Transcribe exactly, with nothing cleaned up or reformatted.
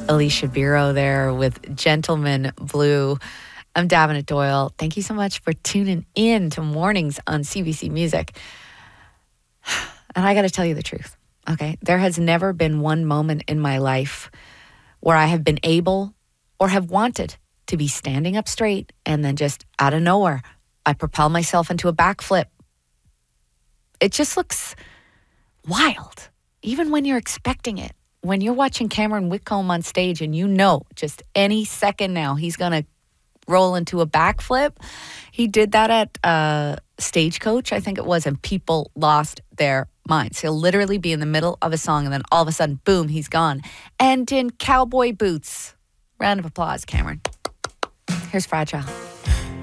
Alicia Biro there with Gentleman Blue. I'm Davenant Doyle. Thank you so much for tuning in to Mornings on C B C Music. And I got to tell you the truth, okay? There has never been one moment in my life where I have been able or have wanted to be standing up straight and then just out of nowhere, I propel myself into a backflip. It just looks wild, even when you're expecting it. When you're watching Cameron Whitcomb on stage and you know just any second now he's going to roll into a backflip. He did that at uh, Stagecoach, I think it was, and people lost their minds. He'll literally be in the middle of a song and then all of a sudden, boom, he's gone. And in cowboy boots. Round of applause, Cameron. Here's Fragile.